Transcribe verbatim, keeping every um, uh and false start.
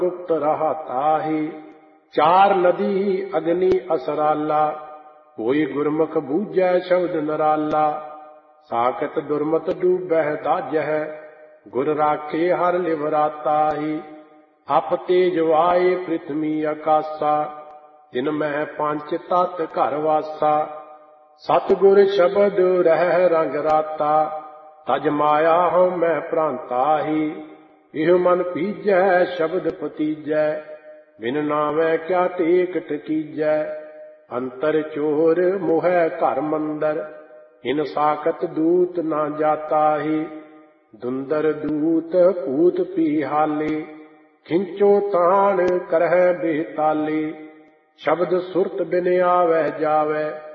गुप्त रहा ताही। चार नदी अग्नि असराला, कोई गुरमुख बूझै शब्द नराला। साकत दुर्मत डूबह ताजह, गुर राखे हर लिवराता ही। अप तेज वाए पृथ्वी आकाशा, तिन मह पंच तत् घर वासा। सतगुर शब्द रह रंग राता, तज माया हूँ मैं प्रांता ही। इह मन पीजै शब्द पतीजै, बिन नावै क्या टेक टकीजै। अंतर चोर मोह घर मंदर, इन साकत दूत ना जाता ही। दुंदर दूत पूत पीहाले, खिंचो तान करह बेताले। शब्द सुरत बिन आवै जावै,